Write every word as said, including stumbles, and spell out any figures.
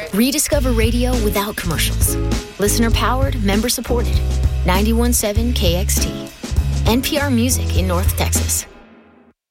Rediscover radio without commercials. Listener powered, member supported. ninety-one point seven K X T. N P R Music in North Texas.